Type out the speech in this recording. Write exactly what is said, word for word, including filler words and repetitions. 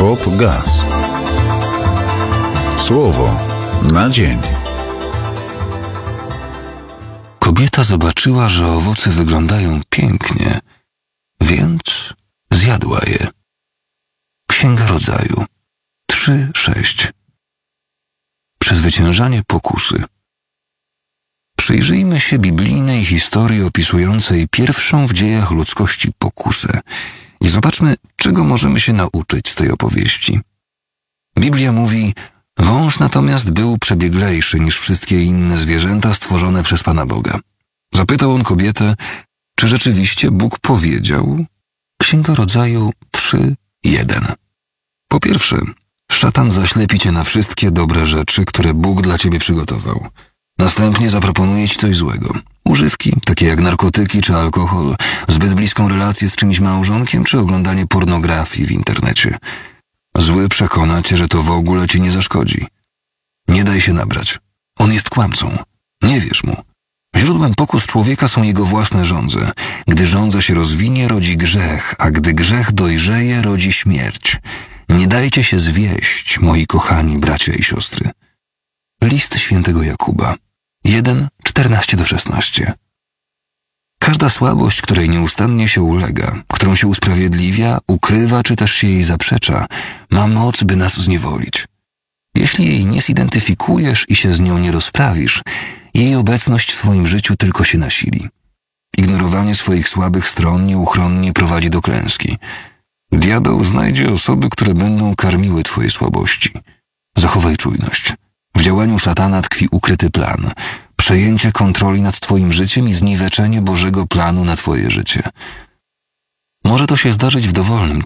Bob Gass. Słowo na dzień. Kobieta zobaczyła, że owoce wyglądają pięknie, więc zjadła je. Księga Rodzaju trzy sześć. Przezwyciężanie pokusy. Przyjrzyjmy się biblijnej historii opisującej pierwszą w dziejach ludzkości pokusę i zobaczmy, czego możemy się nauczyć z tej opowieści. Biblia mówi: wąż natomiast był przebieglejszy niż wszystkie inne zwierzęta stworzone przez Pana Boga. Zapytał on kobietę, czy rzeczywiście Bóg powiedział? Księga Rodzaju trzy jeden. Po pierwsze, szatan zaślepi cię na wszystkie dobre rzeczy, które Bóg dla ciebie przygotował. Następnie zaproponuje ci coś złego. Używki, takie jak narkotyki czy alkohol, zbyt bliską relację z czymś małżonkiem czy oglądanie pornografii w internecie. Zły przekona cię, że to w ogóle ci nie zaszkodzi. Nie daj się nabrać. On jest kłamcą. Nie wierz mu. Źródłem pokus człowieka są jego własne żądze. Gdy żądza się rozwinie, rodzi grzech, a gdy grzech dojrzeje, rodzi śmierć. Nie dajcie się zwieść, moi kochani bracia i siostry. List świętego Jakuba jeden czternaście do szesnastu. Każda słabość, której nieustannie się ulega, którą się usprawiedliwia, ukrywa czy też się jej zaprzecza, ma moc, by nas zniewolić. Jeśli jej nie zidentyfikujesz i się z nią nie rozprawisz, jej obecność w twoim życiu tylko się nasili. Ignorowanie swoich słabych stron nieuchronnie prowadzi do klęski. Diabeł znajdzie osoby, które będą karmiły twoje słabości. Zachowaj czujność. W działaniu szatana tkwi ukryty plan. Przejęcie kontroli nad twoim życiem i zniweczenie Bożego planu na twoje życie. Może to się zdarzyć w dowolnym